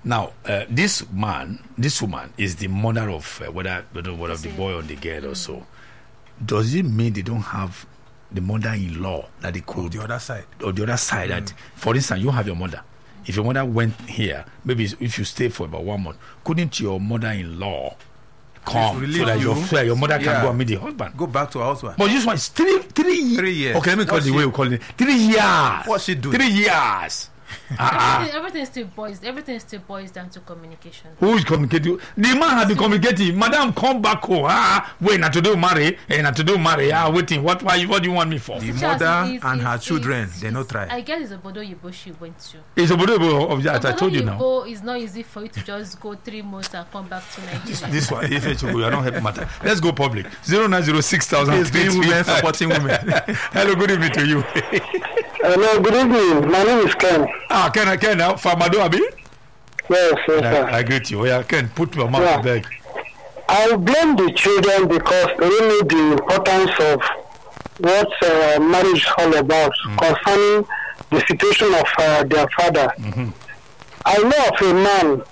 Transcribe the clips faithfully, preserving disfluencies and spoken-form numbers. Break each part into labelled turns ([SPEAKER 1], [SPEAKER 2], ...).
[SPEAKER 1] Now, uh, this man, this woman is the mother of uh, whether, whether, whether of the boy or the girl mm. or so. Does it mean they don't have the mother-in-law that they could...
[SPEAKER 2] The other side.
[SPEAKER 1] Or the other side. Mm. That, for instance, you have your mother. If your mother went here, maybe if you stay for about one month, couldn't your mother-in-law come so that you. your, your mother can yeah. go and meet the husband?
[SPEAKER 2] Go back to her husband.
[SPEAKER 1] But this one is three, three,
[SPEAKER 2] three years.
[SPEAKER 1] Okay, let me call it the way we call it. Three years.
[SPEAKER 2] What's she doing?
[SPEAKER 1] Three years.
[SPEAKER 3] Uh-uh. everything, everything still boils. Everything still boils down to communication.
[SPEAKER 1] Who is communicating? The man has been communicating. Madam, come back home. Ah, wait, not to do marry. Eh, not to do marry. Ah, waiting. What? Why? What do you want me for?
[SPEAKER 2] The mother it's, and it's, her it's, children. It's, they not try.
[SPEAKER 3] I guess it's Obodo Yibo she went to.
[SPEAKER 1] It's Obodo Yibo of that. I told you now.
[SPEAKER 3] Obodo Yibo is not easy for you to just go three months and come back to Nigeria.
[SPEAKER 1] This one, if you are not helping matter. Let's go public. Zero nine zero six thousand three
[SPEAKER 2] women supporting women.
[SPEAKER 1] Hello, good evening to you.
[SPEAKER 4] Hello, good evening. My name is Ken.
[SPEAKER 1] Ah, Ken, Ken, now, Famado Abi?
[SPEAKER 4] Yes, yes, sir.
[SPEAKER 1] I, I greet you. Yeah, Ken, put your mouth
[SPEAKER 4] yeah.
[SPEAKER 1] back.
[SPEAKER 4] I blame the children because they don't know the importance of what uh, marriage is all about mm. concerning the situation of uh, their father. Mm-hmm. I know of a man,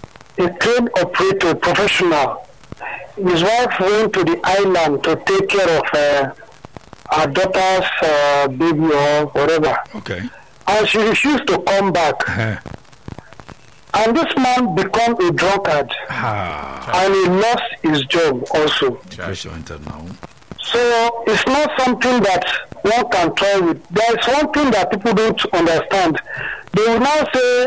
[SPEAKER 4] a trained operator, professional. His wife went to the island to take care of uh, her daughter's uh, baby or whatever.
[SPEAKER 1] Okay.
[SPEAKER 4] And she refused to come back.
[SPEAKER 1] Uh-huh.
[SPEAKER 4] And this man became a drunkard.
[SPEAKER 1] Ah.
[SPEAKER 4] And he lost his job also.
[SPEAKER 1] Now.
[SPEAKER 4] So it's not something that one can try with. There is one thing that people don't understand. They will now say,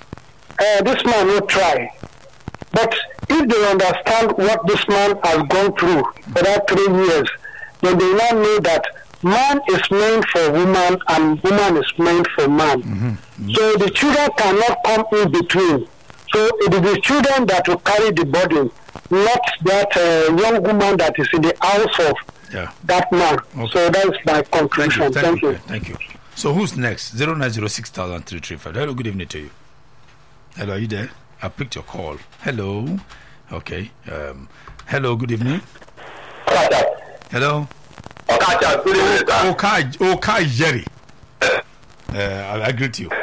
[SPEAKER 4] uh, this man will try. But if they understand what this man has gone through for that three years, then they now know that man is meant for woman and woman is meant for man. Mm-hmm. Mm-hmm. So the children cannot come in between. So it is the children that will carry the burden, not that uh, young woman that is in the house of
[SPEAKER 1] yeah.
[SPEAKER 4] that man. Okay. So that is my conclusion.
[SPEAKER 1] Thank you. Thank,
[SPEAKER 4] Thank
[SPEAKER 1] you. you. Thank you. So who's next? zero nine zero six thousand three three five. Hello, good evening to you. Hello, are you there? I picked your call. Hello. Okay. Um, hello, good evening. Hello. Okay, okay, Jerry. Uh, I, I greet you.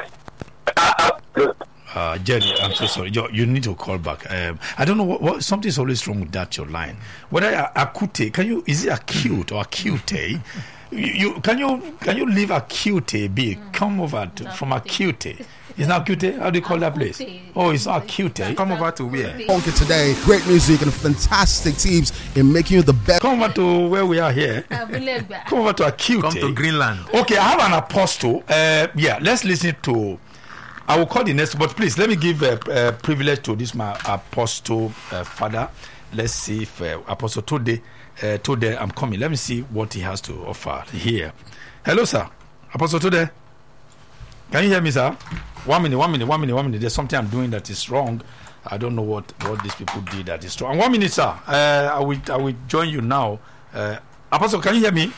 [SPEAKER 1] Uh, Jerry, I'm so sorry. You, you need to call back. Um, I don't know what, what something's always wrong with that your line. Whether acute, can you? Is it acute or acute? You, you can you can you leave acute be? Mm. Come over to, from acute. It's not acute. How do you call that place? Oh, it's not acute.
[SPEAKER 2] Come over to where?
[SPEAKER 5] Funky today, great music and fantastic teams in making you the best.
[SPEAKER 1] Come over to where we are here. Come over to acute.
[SPEAKER 2] Come to Greenland.
[SPEAKER 1] Okay, I have an apostle. Uh, yeah, let's listen to. I will call the next, but please let me give a, a privilege to this my apostle uh, father. Let's see if uh, Apostle Tode, uh, Tode, I'm coming. Let me see what he has to offer here. Hello, sir. Apostle Tode. Can you hear me, sir? One minute, one minute, one minute, one minute. There's something I'm doing that is wrong. I don't know what, what these people did that is wrong. One minute, sir. Uh, I will I will join you now. Uh, Apostle, can you hear me?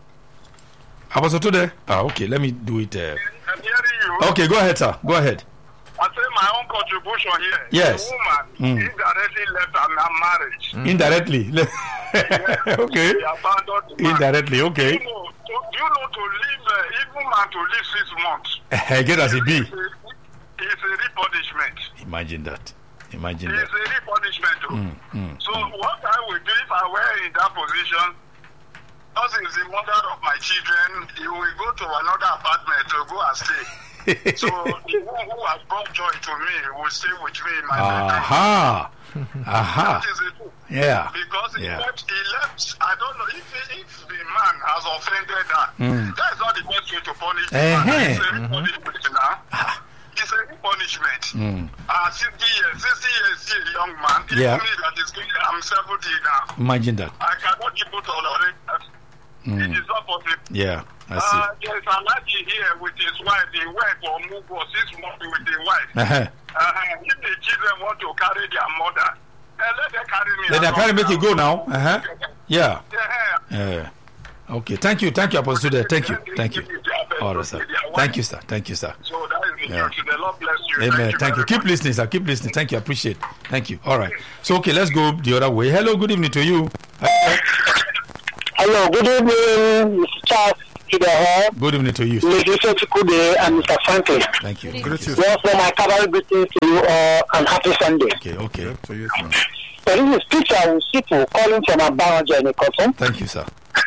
[SPEAKER 1] Apostle Tode. Ah, okay. Let me do it. Uh,
[SPEAKER 6] I'm hearing you.
[SPEAKER 1] Okay, go ahead, sir. Go ahead.
[SPEAKER 6] I say my own contribution here.
[SPEAKER 1] Yes.
[SPEAKER 6] The woman mm. indirectly left her marriage.
[SPEAKER 1] Mm. Indirectly.
[SPEAKER 6] Yes.
[SPEAKER 1] Okay. Indirectly. Okay.
[SPEAKER 6] You know, to, you know to live, uh, even man to live six months.
[SPEAKER 1] I get as it be.
[SPEAKER 6] It's a, it's a repunishment.
[SPEAKER 1] Imagine that. Imagine
[SPEAKER 6] it's
[SPEAKER 1] that.
[SPEAKER 6] It's a repunishment.
[SPEAKER 1] Mm, mm,
[SPEAKER 6] so
[SPEAKER 1] mm.
[SPEAKER 6] what I would do if I were in that position, as is the mother of my children, you will go to another apartment to go and stay. So the one who has brought joy to me will stay with me in my bedroom.
[SPEAKER 1] Aha. Aha.
[SPEAKER 6] That is it.
[SPEAKER 1] Yeah.
[SPEAKER 6] Because he,
[SPEAKER 1] yeah.
[SPEAKER 6] left, he left, I don't know, if, if the man has offended her, mm. that is not the best way to punish the
[SPEAKER 1] uh-huh.
[SPEAKER 6] man. It's a mm-hmm. punishment now.
[SPEAKER 1] Ah.
[SPEAKER 6] It's a punishment.
[SPEAKER 1] Mm.
[SPEAKER 6] Uh, sixty years, sixty years, see a young man.
[SPEAKER 1] Yeah.
[SPEAKER 6] Me that is going, I'm seventy now.
[SPEAKER 1] Imagine that.
[SPEAKER 6] I cannot keep it tolerate that. Mm. It is not possible.
[SPEAKER 1] Yeah, I see.
[SPEAKER 6] Uh, there is a lady here with his wife. The wife or move for six months with the wife.
[SPEAKER 1] Uh-huh.
[SPEAKER 6] Uh, if the children want to carry their mother, uh, let them carry me.
[SPEAKER 1] Let them carry make you go now. Uh-huh. Yeah.
[SPEAKER 6] Yeah.
[SPEAKER 1] Yeah. Okay. Thank you. Thank you, Apostle. Thank you. Thank you. All right, sir. Thank you, sir. Thank you, sir.
[SPEAKER 6] So that is the
[SPEAKER 1] yeah.
[SPEAKER 6] truth. The Lord bless you.
[SPEAKER 1] Amen.
[SPEAKER 6] Thank you.
[SPEAKER 1] Thank you. Keep listening, sir. Keep listening. Thank you. I appreciate it. Thank you. All right. So, okay, let's go the other way. Hello. Good evening to you.
[SPEAKER 4] Hello. Good evening, Mister Charles. to the hall.
[SPEAKER 1] Good evening to you.
[SPEAKER 4] Lady Sotikude and Mister Franklin.
[SPEAKER 1] Thank you.
[SPEAKER 2] Greetings.
[SPEAKER 4] Well, for my cavalry greetings to you all and happy Sunday.
[SPEAKER 1] Okay, okay.
[SPEAKER 2] To you, sir.
[SPEAKER 4] So this is Peter Usipu calling from Abaja in the cotton.
[SPEAKER 1] Thank you, sir.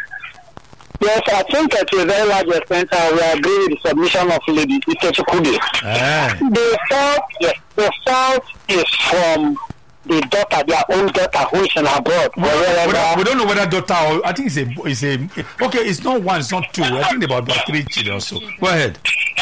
[SPEAKER 4] Yes, I think uh, to a very large extent uh, we agree with the submission of Lady Sotikude.
[SPEAKER 1] Ah.
[SPEAKER 4] The fault, yes, the fault is from the daughter, their own daughter who is in abroad.
[SPEAKER 1] We, we, don't, we don't know whether daughter or I think it's a it's a okay. It's not one. It's not two. I think about about three children. Also, go ahead.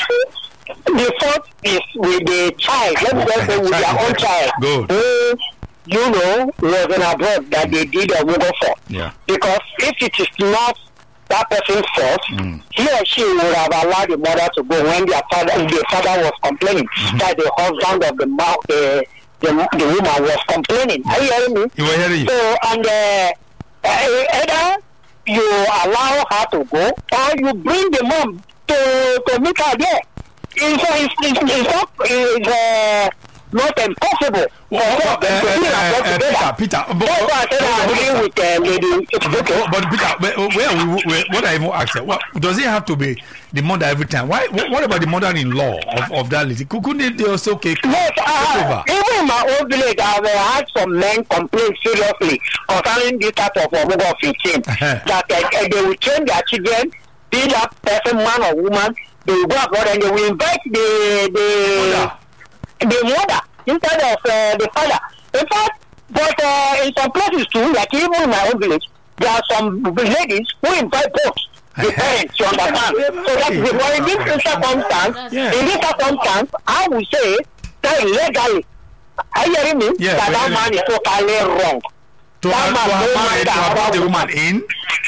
[SPEAKER 4] The fault is with the child. Let me just say with their own child.
[SPEAKER 1] Good.
[SPEAKER 4] Who, you know, was in abroad that they did a move for.
[SPEAKER 1] Yeah.
[SPEAKER 4] Because if it is not that person's fault, mm. he or she would have allowed the mother to go when their father, the father was complaining mm-hmm. that the husband of the mouth, the, the the woman was complaining. Are you hearing me?
[SPEAKER 1] You were hearing you.
[SPEAKER 4] So, and uh, uh, either you allow her to go or you bring the mom to to meet her there. It's, it's, it's, it's not, it's, uh, not impossible.
[SPEAKER 1] Well, well, uh, uh, uh, uh, Peter, Peter, but,
[SPEAKER 4] that's why I said I agree with uh, lady. It's okay.
[SPEAKER 1] But Peter, but where we, where, what I even asked, what does it have to be the mother every time? Why? What about the mother-in-law of, of that lady? Couldn't they also okay?
[SPEAKER 4] Yes, uh, even in my own village, I've uh, had some men complain seriously concerning this type of Omugo fifteen
[SPEAKER 1] Uh-huh.
[SPEAKER 4] that uh, they will train their children, be that person, man or woman. They will go abroad and they will invite the the the mother instead of uh, the father. In fact, but uh, in some places too, like even in my own village, there are some ladies who invite both the parents. You understand? So that is why in this circumstance,
[SPEAKER 1] Yeah.
[SPEAKER 4] in this circumstance, I would say that legally, are you hearing me?
[SPEAKER 1] Yeah,
[SPEAKER 4] that that man is totally wrong.
[SPEAKER 1] To have, to have married, to have brought the woman in,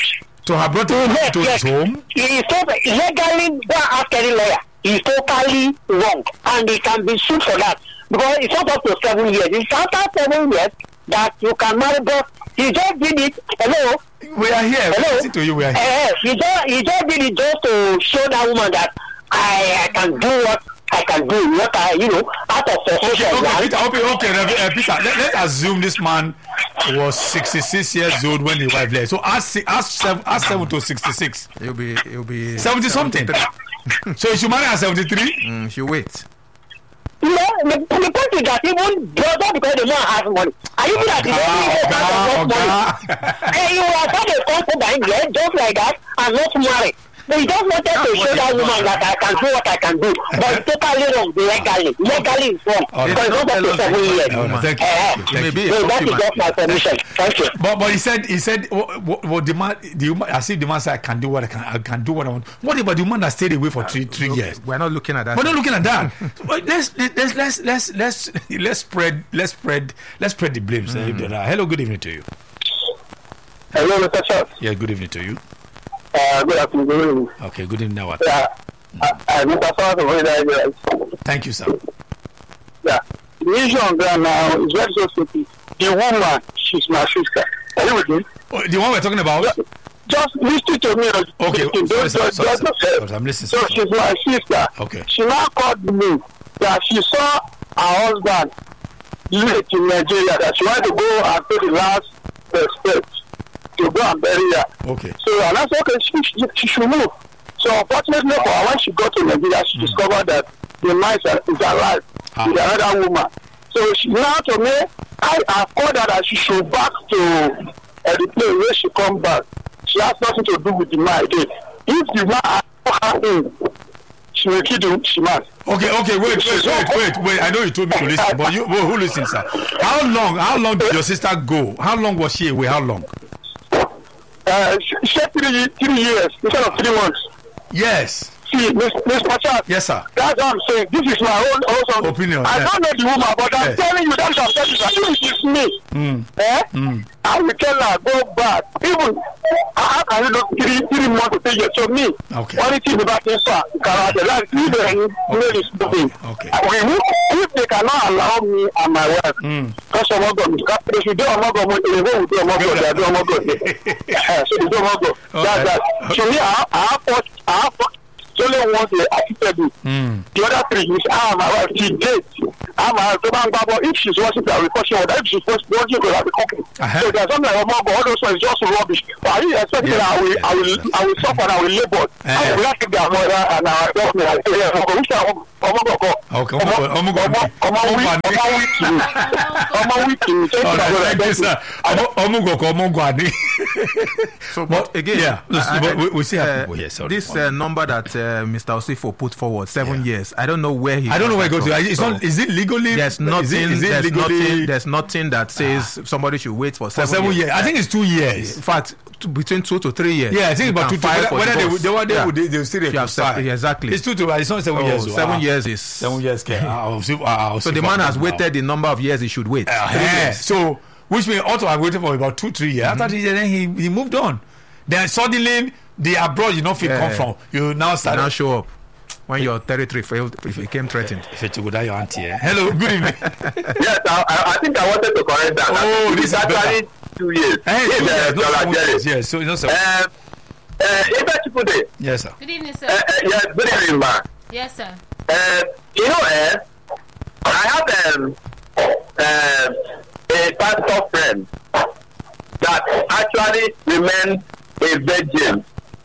[SPEAKER 1] to have brought her
[SPEAKER 4] Yes,
[SPEAKER 1] to
[SPEAKER 4] yes.
[SPEAKER 1] his home.
[SPEAKER 4] He is totally legally, don't ask any lawyer. He is totally wrong, and he can be sued for that because it's not up to seven years. It's after seven years that you can marry, but he just did it. Hello,
[SPEAKER 1] We are here.
[SPEAKER 4] hello.
[SPEAKER 1] Listen to you. We are here.
[SPEAKER 4] Uh, he just he just did it just to show that woman that I, I can do what I can do, what I you know out of frustration.
[SPEAKER 1] Okay,
[SPEAKER 4] right?
[SPEAKER 1] Peter, okay, okay, uh, Peter. Let, let's assume this man was sixty-six years old when the wife left. So ask, si- ask, seven, ask seven to sixty-six.
[SPEAKER 2] He'll be, he'll be
[SPEAKER 1] seventy something. So you should marry at seventy-three?
[SPEAKER 2] Mm, she'll wait.
[SPEAKER 4] You know, the, the point is that even brother because the man has money. Are you that the only way that money? And you are such a concubine, yes, just like that, and not married. They just wanted to show that woman that I can do what I can do, but it's totally wrong legally. Legally it's wrong
[SPEAKER 1] Oh,
[SPEAKER 4] because it's not up to seven years.
[SPEAKER 1] No, no, thank you.
[SPEAKER 4] Eh,
[SPEAKER 1] Thank
[SPEAKER 2] It may
[SPEAKER 1] you.
[SPEAKER 2] be a
[SPEAKER 4] So that is
[SPEAKER 2] concubine.
[SPEAKER 4] just my permission. Thank you.
[SPEAKER 1] But but he said he said what, what, what the man the woman I see the man said I can do what I can I can do what I want. What about the woman that stayed away for three three
[SPEAKER 2] Okay,
[SPEAKER 1] years?
[SPEAKER 2] we're not looking at that.
[SPEAKER 1] We're not looking at that. But let's let's let's let's let's let's spread let's spread let's spread the blames. Mm. Hello, good evening to you.
[SPEAKER 4] Hello, Mister Charles.
[SPEAKER 1] Yeah, good evening to you.
[SPEAKER 4] Uh, good afternoon. Good evening.
[SPEAKER 1] Okay, good evening now.
[SPEAKER 4] Yeah, I, Mister Charles,
[SPEAKER 1] Thank you, sir.
[SPEAKER 4] yeah. The issue on ground now is very so simple. The woman, she's my sister. Are you with me?
[SPEAKER 1] Oh, the one we're talking about?
[SPEAKER 4] Just listen to me.
[SPEAKER 1] Okay,
[SPEAKER 4] Listen,
[SPEAKER 1] sorry,
[SPEAKER 4] don't-
[SPEAKER 1] sorry,
[SPEAKER 4] don't-
[SPEAKER 1] sorry,
[SPEAKER 4] don't-
[SPEAKER 1] sorry, sorry, I'm listening.
[SPEAKER 4] So she's my sister.
[SPEAKER 1] Okay.
[SPEAKER 4] She now called me that she saw her husband late in Nigeria, that she wanted to go and pay the last respect to go and bury her.
[SPEAKER 1] Okay.
[SPEAKER 4] So and I said, okay, she, she, she should move. So unfortunately for her, when she got to Nigeria, she mm. discovered that the man is alive
[SPEAKER 1] Ah.
[SPEAKER 4] with another woman. So she now to me, I have called her that she should back to uh, the place where she come back. She has nothing to do with the man again. If the man has her she will kill the she man.
[SPEAKER 1] Okay, okay, wait, wait, wait, wait, wait. I know you told me to listen, but you well, who listens, sir? How long how long did your sister go? How long was she away? How long?
[SPEAKER 4] Uh, she, she had three, three years instead of three months.
[SPEAKER 1] Yes.
[SPEAKER 4] See, Miss Miss Pachas,
[SPEAKER 1] Yes, sir.
[SPEAKER 4] that's what I'm saying. This is my own also
[SPEAKER 1] Opinion,
[SPEAKER 4] I
[SPEAKER 1] yeah.
[SPEAKER 4] don't know the woman, but I'm
[SPEAKER 1] Yeah.
[SPEAKER 4] telling you that's what I'm telling you. That if it is me,
[SPEAKER 1] Mm.
[SPEAKER 4] eh?
[SPEAKER 1] Mm.
[SPEAKER 4] I will tell her go back. Even how can you look three three months to take it? So me,
[SPEAKER 1] Okay.
[SPEAKER 4] only thing about this far, can the land if they know this moving.
[SPEAKER 1] Okay.
[SPEAKER 4] If they cannot allow me and my wife,
[SPEAKER 1] Mm.
[SPEAKER 4] because some of them, they should do a mogo, they will do a mogo, they do a mogo. So they do a mogo. That's that. So me, I I have fought, I have fought
[SPEAKER 6] only one is acceptable.
[SPEAKER 1] Mm.
[SPEAKER 6] The other three is ah my wife she date. Ah my husband, but if she's watching the reflection order, if she's watching the other company.
[SPEAKER 1] Uh-huh.
[SPEAKER 6] So there's something like oh all those ones is just rubbish. But are you expecting
[SPEAKER 1] Yeah.
[SPEAKER 6] that I will I will I will suffer and I will labor?
[SPEAKER 1] Uh-huh.
[SPEAKER 6] I will not take their mother and our government and say yeah, which one ọmọ gbọgbọ
[SPEAKER 1] Okay, ọmọ ọmọ
[SPEAKER 6] ọmọ ọmọ wí ọmọ wí kìí ọmọ wí kìí.
[SPEAKER 1] All right, thank you, sir. Ọmọ ọmọ gọkọ ọmọ gwani.
[SPEAKER 2] So, but again,
[SPEAKER 1] yeah,
[SPEAKER 2] I- I-
[SPEAKER 1] but we, we see how
[SPEAKER 2] uh,
[SPEAKER 1] people here. Sorry.
[SPEAKER 2] this uh, number that uh, Mister Osifo put forward, seven
[SPEAKER 1] Yeah.
[SPEAKER 2] years. I don't know where he.
[SPEAKER 1] I don't know where it
[SPEAKER 2] got
[SPEAKER 1] goes
[SPEAKER 2] that
[SPEAKER 1] to.
[SPEAKER 2] from.
[SPEAKER 1] It's
[SPEAKER 2] So,
[SPEAKER 1] not. Is it legally?
[SPEAKER 2] There's nothing.
[SPEAKER 1] Is it, is it
[SPEAKER 2] there's
[SPEAKER 1] legally
[SPEAKER 2] nothing. There's nothing that says somebody should wait for
[SPEAKER 1] for
[SPEAKER 2] seven,
[SPEAKER 1] seven years?
[SPEAKER 2] years.
[SPEAKER 1] I think it's two years.
[SPEAKER 2] In fact, t- between two to three years.
[SPEAKER 1] Yeah, I think
[SPEAKER 2] you
[SPEAKER 1] about
[SPEAKER 2] can
[SPEAKER 1] two.
[SPEAKER 2] file
[SPEAKER 1] Whether,
[SPEAKER 2] for
[SPEAKER 1] whether they,
[SPEAKER 2] divorce.
[SPEAKER 1] they, they, they,
[SPEAKER 2] Yeah.
[SPEAKER 1] they, they will still
[SPEAKER 2] You have se-
[SPEAKER 1] reconcile.
[SPEAKER 2] exactly.
[SPEAKER 1] It's two to. It's not seven
[SPEAKER 2] Oh,
[SPEAKER 1] years.
[SPEAKER 2] seven
[SPEAKER 1] ah.
[SPEAKER 2] years is
[SPEAKER 1] Seven years. Okay. I'll see, I'll
[SPEAKER 2] So
[SPEAKER 1] see
[SPEAKER 2] the
[SPEAKER 1] for
[SPEAKER 2] man
[SPEAKER 1] that
[SPEAKER 2] has
[SPEAKER 1] now.
[SPEAKER 2] waited the number of years he should wait.
[SPEAKER 1] Uh,
[SPEAKER 2] Three
[SPEAKER 1] yeah.
[SPEAKER 2] years.
[SPEAKER 1] So, which means also I waited for about two, three years. After three years, then he, he moved on. Then suddenly the abroad you know if you
[SPEAKER 2] Yeah.
[SPEAKER 1] come from, you now
[SPEAKER 2] You
[SPEAKER 1] start.
[SPEAKER 2] now show up when your territory failed. It became threatened.
[SPEAKER 1] If it's good, your auntie. eh? Hello, good evening.
[SPEAKER 6] Yes, I, I I think I wanted to correct that.
[SPEAKER 1] Oh,
[SPEAKER 6] It
[SPEAKER 1] this
[SPEAKER 6] is
[SPEAKER 1] is
[SPEAKER 6] actually two years.
[SPEAKER 1] Hey,
[SPEAKER 6] Yes,
[SPEAKER 1] two
[SPEAKER 6] uh,
[SPEAKER 1] years, not
[SPEAKER 6] Dollar
[SPEAKER 1] seven
[SPEAKER 6] Jerry.
[SPEAKER 1] years. Yes, so no seven.
[SPEAKER 6] Um, uh, Ibe Chukwude,
[SPEAKER 1] Yes, sir.
[SPEAKER 3] Good evening, sir.
[SPEAKER 6] uh, uh, yes, good evening, ma.
[SPEAKER 3] Yes, sir.
[SPEAKER 6] Uh, you know, uh, I have um, uh, a pastor friend that actually remained a virgin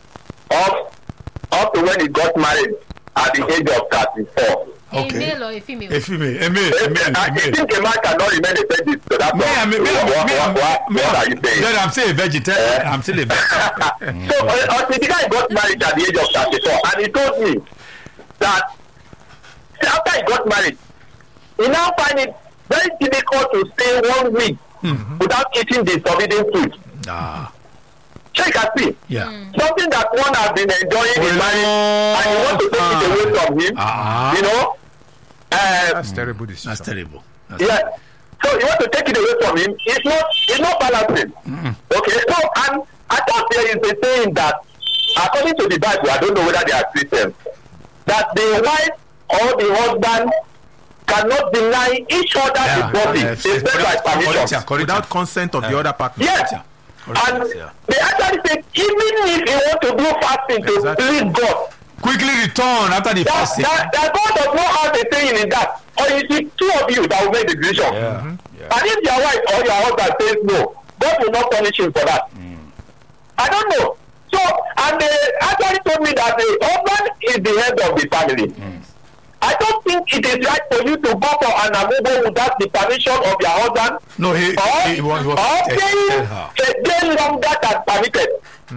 [SPEAKER 6] up, up to when he got married at the age of thirty-four.
[SPEAKER 1] Okay.
[SPEAKER 3] A male or a female?
[SPEAKER 1] A female, a male, a male,
[SPEAKER 6] I
[SPEAKER 1] a male.
[SPEAKER 6] think a man cannot remain a virgin, so that's
[SPEAKER 1] Me, I'm a- me,
[SPEAKER 6] what,
[SPEAKER 1] I'm-
[SPEAKER 6] what,
[SPEAKER 1] me,
[SPEAKER 6] what,
[SPEAKER 1] I'm-
[SPEAKER 6] what,
[SPEAKER 1] me,
[SPEAKER 6] what
[SPEAKER 1] I'm-
[SPEAKER 6] are you saying?
[SPEAKER 1] then I'm still a vegetarian. I'm still a vegetarian.
[SPEAKER 6] So uh, until the guy got married at the age of thirty-four, and he told me that see, after he got married, he now find it very difficult to stay one week
[SPEAKER 1] Mm-hmm.
[SPEAKER 6] without eating the forbidden food.
[SPEAKER 1] Ah,
[SPEAKER 6] Check and see.
[SPEAKER 1] yeah.
[SPEAKER 6] Something that one has been enjoying in marriage, and you want to take it away from him.
[SPEAKER 1] Ah,
[SPEAKER 6] You know, uh,
[SPEAKER 2] That's terrible decision.
[SPEAKER 1] that's terrible. That's
[SPEAKER 6] yeah. So you want to take it away from him. It's not. It's not balancing. Okay. So and I thought there is a saying that, according to the Bible, I don't know whether they are Christians, that the wife or the husband cannot deny each other
[SPEAKER 1] Yeah,
[SPEAKER 6] the body
[SPEAKER 1] yeah,
[SPEAKER 6] except by
[SPEAKER 1] correct,
[SPEAKER 6] permission.
[SPEAKER 1] correct, correct.
[SPEAKER 2] Without consent of the other partner.
[SPEAKER 6] Yes.
[SPEAKER 1] Yeah.
[SPEAKER 6] And
[SPEAKER 1] Yeah.
[SPEAKER 6] they actually say even if you want to do fasting to
[SPEAKER 2] Exactly.
[SPEAKER 6] please God,
[SPEAKER 1] Quickly return after the
[SPEAKER 6] that,
[SPEAKER 1] fasting.
[SPEAKER 6] that, that God does not have a saying in that. Or it is two of you that will make the decision.
[SPEAKER 1] Yeah. Yeah.
[SPEAKER 6] And if your wife or your husband says no, God will not punish him for that.
[SPEAKER 1] Mm.
[SPEAKER 6] I don't know. So, and they actually told me that the husband is the head of the family.
[SPEAKER 1] Mm.
[SPEAKER 6] I don't think it is right for you to go for an amoebo without the permission of your husband
[SPEAKER 1] No, he,
[SPEAKER 6] or,
[SPEAKER 1] he, he was, he was
[SPEAKER 6] or
[SPEAKER 1] tell
[SPEAKER 6] staying
[SPEAKER 1] her.
[SPEAKER 6] a day longer than permitted.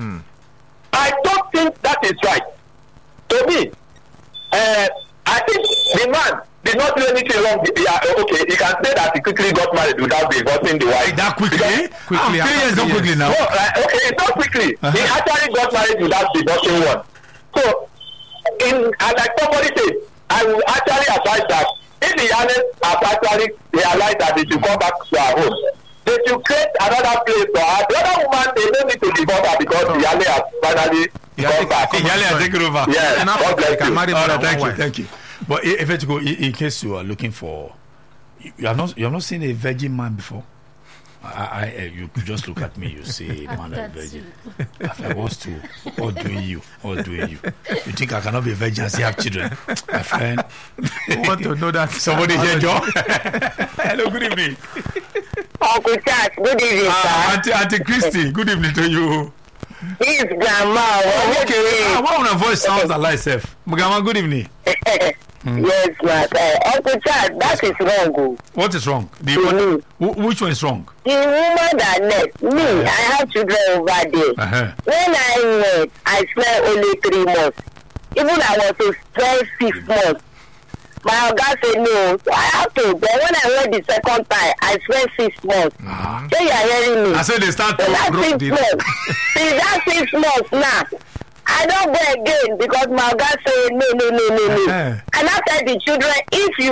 [SPEAKER 6] I don't think that is right. To me, uh, I think the man did not do anything wrong. Yeah, okay, he can say that he quickly got married without divorcing the wife.
[SPEAKER 1] That quickly?
[SPEAKER 6] Because-
[SPEAKER 2] Quickly,
[SPEAKER 1] Ah, three
[SPEAKER 2] after
[SPEAKER 1] years,
[SPEAKER 2] three
[SPEAKER 1] not quickly
[SPEAKER 2] years.
[SPEAKER 1] now.
[SPEAKER 6] No, uh, okay, it's not quickly.
[SPEAKER 1] Uh-huh.
[SPEAKER 6] He actually got married without divorcing one. So, in and like somebody said, I will actually advise that if the honest has actually realized that they should come back to her home, they should create another place for her. The other woman, they don't need to divorce her because the Yale has finally
[SPEAKER 2] Yeah,
[SPEAKER 6] come back.
[SPEAKER 2] take-
[SPEAKER 1] Yale has taken over.
[SPEAKER 6] Yes,
[SPEAKER 2] Enough
[SPEAKER 6] God
[SPEAKER 2] of
[SPEAKER 6] bless
[SPEAKER 2] you can
[SPEAKER 6] you.
[SPEAKER 2] marry
[SPEAKER 1] All
[SPEAKER 2] more
[SPEAKER 1] right,
[SPEAKER 2] than
[SPEAKER 1] thank
[SPEAKER 2] one
[SPEAKER 1] you,
[SPEAKER 2] wife.
[SPEAKER 1] thank you. But i- if it's go, in, in case you are looking for, you, you have not, you have not seen a virgin man before. I, I, I you could just look at me. You say, man, I'm a
[SPEAKER 3] That's
[SPEAKER 1] virgin.
[SPEAKER 3] you.
[SPEAKER 1] I was to, all doing you, all doing you. You think I cannot be a virgin and still have children, my friend?
[SPEAKER 2] We want to know that.
[SPEAKER 1] Somebody here, John. Hello, good evening.
[SPEAKER 7] Uncle Charles, good evening,
[SPEAKER 1] Uh,
[SPEAKER 7] sir.
[SPEAKER 1] Auntie, Auntie Christy, good evening to you.
[SPEAKER 7] This is Grandma.
[SPEAKER 1] Oh,
[SPEAKER 7] What
[SPEAKER 1] okay. Uh,
[SPEAKER 7] okay.
[SPEAKER 1] why your voice sounds alike, Seth? Grandma, good evening.
[SPEAKER 7] Yes, ma. Uh, Uncle Charles, that is wrong. Oh.
[SPEAKER 1] What is wrong? The
[SPEAKER 7] To
[SPEAKER 1] one,
[SPEAKER 7] me.
[SPEAKER 1] wh- which one is wrong?
[SPEAKER 7] The woman that left me, I have children over there.
[SPEAKER 1] Uh-huh.
[SPEAKER 7] When I went, I spent only three months. Even I was to spend six months. My oga say no, so I have to. Then when I went the second time, I spent six months.
[SPEAKER 1] Uh-huh.
[SPEAKER 7] So you are hearing me?
[SPEAKER 1] I said they start
[SPEAKER 7] So
[SPEAKER 1] to
[SPEAKER 7] that
[SPEAKER 1] grow
[SPEAKER 7] six
[SPEAKER 1] the-
[SPEAKER 7] months, see that six months now, I don't go again because my oga say no, no, no, no, no.
[SPEAKER 1] Uh-huh.
[SPEAKER 7] And I tell the children, if you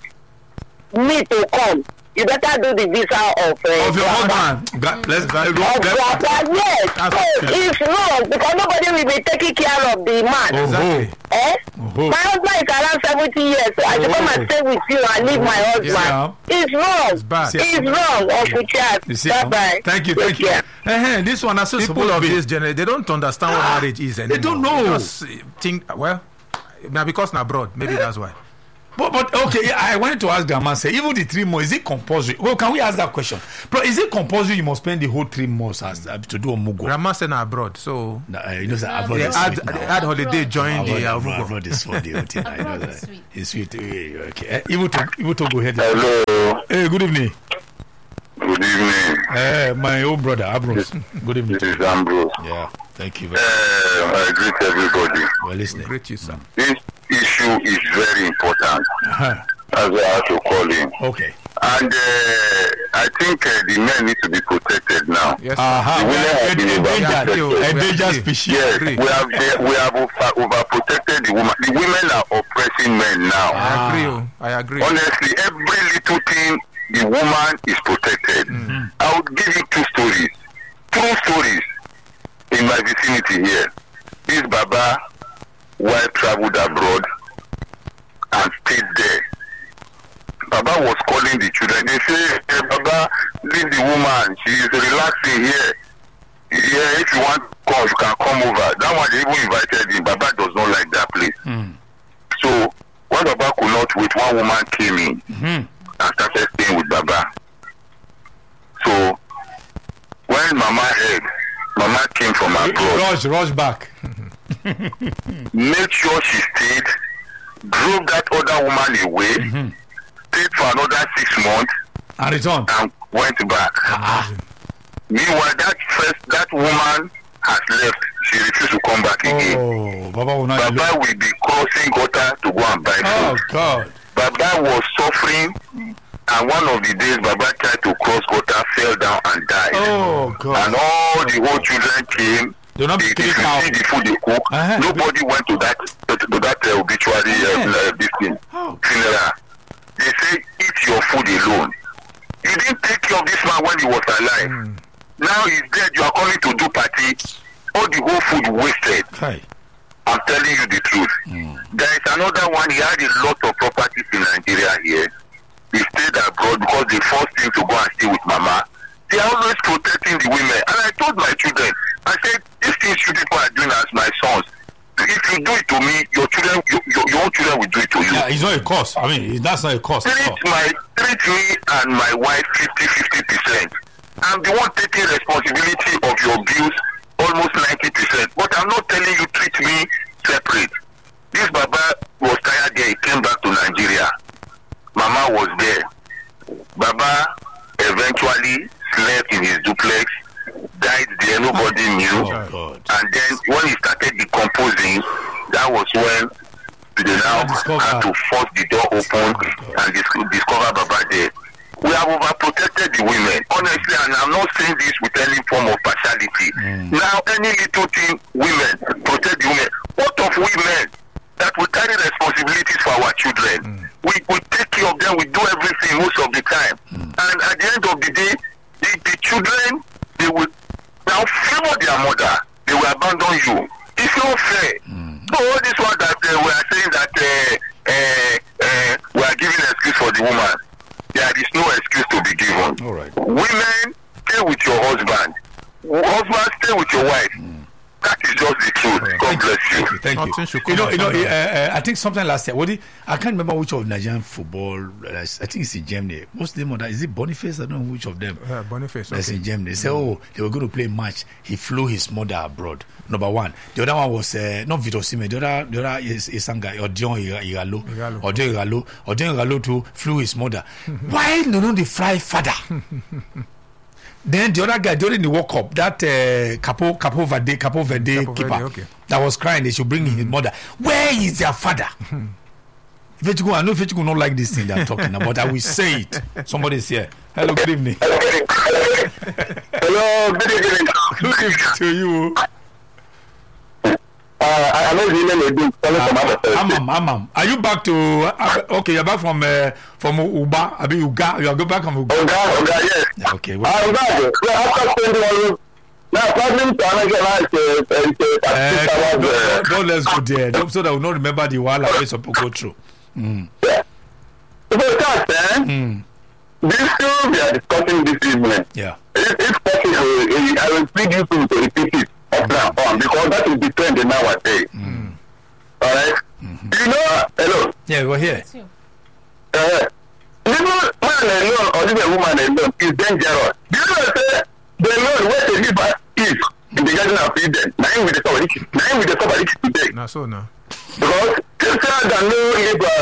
[SPEAKER 7] want me to come, you better do the visa of uh,
[SPEAKER 1] of your
[SPEAKER 7] grandpa.
[SPEAKER 1] husband. God, let's go.
[SPEAKER 7] Of grandpa, yes.
[SPEAKER 1] That's
[SPEAKER 7] So
[SPEAKER 1] okay.
[SPEAKER 7] it's wrong because nobody will be taking care of the man.
[SPEAKER 1] Oh,
[SPEAKER 2] Exactly.
[SPEAKER 7] Eh?
[SPEAKER 1] oh.
[SPEAKER 7] My husband is around seventy years, so I should come and stay with you and leave my husband.
[SPEAKER 1] Yeah.
[SPEAKER 7] It's wrong.
[SPEAKER 2] It's bad.
[SPEAKER 7] It's wrong. Uncle Charles.
[SPEAKER 1] You see,
[SPEAKER 7] Bye bye.
[SPEAKER 1] thank you, thank you. Uh-huh. This one, I said,
[SPEAKER 2] People of this generation, they don't understand what marriage is anymore.
[SPEAKER 1] don't know.
[SPEAKER 2] They just uh, think, well, Now because now abroad, maybe that's why.
[SPEAKER 1] But, but okay, I wanted to ask Grandma, say, even the three months, is it compulsory? Well, can we ask that question? But is it compulsory you must spend the whole three months as, uh, to do a mugo?
[SPEAKER 2] Grandma said now abroad, so
[SPEAKER 1] Nah, uh, you know, sir, abroad
[SPEAKER 2] they
[SPEAKER 1] is
[SPEAKER 2] add,
[SPEAKER 1] sweet
[SPEAKER 2] they
[SPEAKER 1] now.
[SPEAKER 2] add holiday join
[SPEAKER 1] Abroad,
[SPEAKER 2] the uh,
[SPEAKER 1] abroad,
[SPEAKER 2] mugo.
[SPEAKER 1] abroad is for the whole thing. I know
[SPEAKER 3] Abroad
[SPEAKER 1] that.
[SPEAKER 3] is sweet.
[SPEAKER 1] It's sweet. eh, Okay. Eh, Even to, even to go ahead.
[SPEAKER 6] Hello.
[SPEAKER 1] Hey, good evening.
[SPEAKER 6] Good evening.
[SPEAKER 1] Uh, my old brother, Ambrose. Good evening.
[SPEAKER 6] This is Ambrose.
[SPEAKER 1] Yeah, thank you very
[SPEAKER 6] Uh,
[SPEAKER 1] much.
[SPEAKER 6] I greet everybody.
[SPEAKER 1] We're listening.
[SPEAKER 2] Great you, sir.
[SPEAKER 6] This issue is very important.
[SPEAKER 1] Uh-huh.
[SPEAKER 6] That's why I have to call in.
[SPEAKER 1] Okay.
[SPEAKER 6] And uh, I think uh, the men need to be protected now.
[SPEAKER 2] Yes,
[SPEAKER 1] Uh-huh.
[SPEAKER 6] The
[SPEAKER 1] We
[SPEAKER 6] women
[SPEAKER 1] are
[SPEAKER 6] have been
[SPEAKER 1] endangered,
[SPEAKER 6] overprotected.
[SPEAKER 1] endangered species.
[SPEAKER 6] Yes,
[SPEAKER 2] agree.
[SPEAKER 6] we have they, we have over, overprotected the woman. The women are oppressing men now.
[SPEAKER 2] I agree. oh, I agree.
[SPEAKER 6] Honestly, every little thing, the woman is protected.
[SPEAKER 2] Mm-hmm.
[SPEAKER 6] I would give you two stories. True stories in my vicinity here. This Baba wife traveled abroad and stayed there. Baba was calling the children. They say, hey, Baba, leave the woman. She is relaxing here. Yeah, if you want to come, you can come over. That one, they even invited him. Baba does not like that place.
[SPEAKER 1] Mm.
[SPEAKER 6] So, when Baba could not wait, one woman came in
[SPEAKER 1] Mm-hmm.
[SPEAKER 6] and started staying with Baba. So, when Mama heard, Mama came from abroad,
[SPEAKER 1] Rush, rush back.
[SPEAKER 6] made sure she stayed, drove that other woman away,
[SPEAKER 1] Mm-hmm.
[SPEAKER 6] stayed for another six months,
[SPEAKER 1] And return.
[SPEAKER 6] and went back.
[SPEAKER 1] Ah.
[SPEAKER 6] Meanwhile, that first that woman has left. She refused to come back again.
[SPEAKER 1] Oh, Baba will not.
[SPEAKER 6] Baba will be crossing gutter to go and buy
[SPEAKER 1] Oh,
[SPEAKER 6] food.
[SPEAKER 1] God.
[SPEAKER 6] Baba was suffering, and one of the days Baba tried to cross gutter, fell down and died.
[SPEAKER 1] Oh, God.
[SPEAKER 6] And all the whole children came.
[SPEAKER 1] They're not
[SPEAKER 6] They, if you
[SPEAKER 1] kidding now.
[SPEAKER 6] see the food they cook,
[SPEAKER 1] Uh-huh.
[SPEAKER 6] nobody went to that to, to that uh, obituary uh, uh, this thing,
[SPEAKER 1] Oh.
[SPEAKER 6] funeral. They say eat your food alone. You didn't take care of this man when he was alive.
[SPEAKER 2] Mm.
[SPEAKER 6] Now he's dead. You are coming to do party. All the whole food wasted.
[SPEAKER 1] Hi.
[SPEAKER 6] I'm telling you the truth. There is another one. He had a lot of properties in Nigeria here. He stayed abroad because they forced him to go and stay with Mama. They are always protecting the women. And I told my children, I said, these things you people are doing as my sons. If you do it to me, your children, your, your, your own children will do it to you.
[SPEAKER 1] Yeah, it's not a cost. I mean, that's not a cost. at
[SPEAKER 6] Treat
[SPEAKER 1] all.
[SPEAKER 6] my treat me and my wife fifty fifty percent. I'm the one taking responsibility of your bills almost ninety percent. But I'm not telling you treat me separate. This Baba was tired there. He came back to Nigeria. Mama was there. Baba eventually slept in his duplex, died there. Nobody knew.
[SPEAKER 1] Oh, God.
[SPEAKER 6] And then when he started decomposing, that was when they now
[SPEAKER 1] Discover.
[SPEAKER 6] had to force the door open and dis- discover Baba there. We have overprotected the women, honestly, and I'm not saying this with any form of partiality. Now, any little thing, women, protect the women. What of women that will carry responsibilities for our children? We, we take care of them, we do everything most of the time. And at the end of the day, the, the children, they will now favor their mother. They will abandon you. It's not fair. So all this one that uh, we are saying that uh, uh, uh, we are giving excuse for the woman, there is no excuse to be given.
[SPEAKER 1] All right.
[SPEAKER 6] Women, stay with your husband. Husband, stay with your wife. That is just the truth.
[SPEAKER 1] All right.
[SPEAKER 6] God
[SPEAKER 1] Thank you.
[SPEAKER 6] bless you.
[SPEAKER 1] Thank you. Thank
[SPEAKER 2] Nothing
[SPEAKER 1] you.
[SPEAKER 2] should
[SPEAKER 1] You
[SPEAKER 2] come
[SPEAKER 1] know,
[SPEAKER 2] out
[SPEAKER 1] you know.
[SPEAKER 2] from
[SPEAKER 1] Uh,
[SPEAKER 2] that.
[SPEAKER 1] uh, I think something last year. What did, I can't remember which of Nigerian football. uh, I think it's in Germany. Most of them are that. Is it Boniface? I don't know which of them.
[SPEAKER 2] Uh, Boniface.
[SPEAKER 1] That's
[SPEAKER 2] Okay.
[SPEAKER 1] in Germany. They say, oh, they were going to play a match. He flew his mother abroad. Number one. The other one was uh, not Vito Sime. The other, the other is, is some guy, Odion Igalo.
[SPEAKER 2] Igalo.
[SPEAKER 1] Odion Igalo. Odion Igalo too flew his mother. Why no no the fly father? Then the other guy during the World Cup, that uh, Capo Capo Verde Capo Verde
[SPEAKER 2] Capo
[SPEAKER 1] keeper
[SPEAKER 2] Verde, okay.
[SPEAKER 1] that was crying, they should bring his mother. Where is their father? Fechuku, I know Fechuku not like this thing they're talking about. I will say it. Somebody's here. Hello, good evening.
[SPEAKER 6] Hello, good evening.
[SPEAKER 1] Good evening to you.
[SPEAKER 6] Uh, I know the name is calling from other side.
[SPEAKER 1] Amam, Amam. Are you back to? Uh, okay, you're back from uh, from Uba. I mean Uga. You are go back from Uga.
[SPEAKER 6] Oga, Oga, yes.
[SPEAKER 1] Yeah, okay. Well,
[SPEAKER 6] I'm back. Well, after spending one now, traveling to another life, uh, uh,
[SPEAKER 1] uh,
[SPEAKER 6] uh,
[SPEAKER 1] don't,
[SPEAKER 6] uh,
[SPEAKER 1] don't, don't let's go there. Don't, so that we not remember the while I some go through. Mm.
[SPEAKER 6] So, that, eh?
[SPEAKER 1] Mm.
[SPEAKER 6] This issue we are discussing this evening,
[SPEAKER 1] Yeah.
[SPEAKER 6] if, if possible, eh, I will plead you to, to repeat it up and on because that is the trend nowadays.
[SPEAKER 1] Mm.
[SPEAKER 6] All right? You know, hello.
[SPEAKER 1] Yeah, we're here.
[SPEAKER 3] It's you.
[SPEAKER 6] Uh, even man alone or even woman alone is dangerous. Do you know say the Lord where the river is in the Garden of Eden? Nine with the cover, nine with the cover today.
[SPEAKER 2] Now so now.
[SPEAKER 6] Because Christians are no labor